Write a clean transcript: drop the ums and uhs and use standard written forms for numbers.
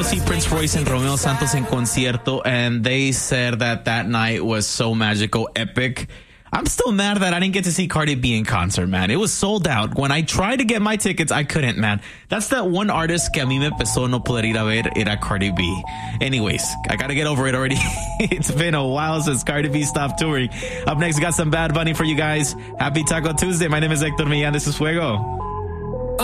See Prince Royce and Romeo Santos en concierto, and they said that night was so magical, epic. I'm still mad that I didn't get to see Cardi B in concert, man. It was sold out. When I tried to get my tickets, I couldn't, man. That's that one artist que a mí me empezó no poder ir a ver, era Cardi B. Anyways, I gotta get over it already. It's been a while since Cardi B stopped touring. Up next, we got some Bad Bunny for you guys. Happy Taco Tuesday. My name is Hector Millán. This is Fuego.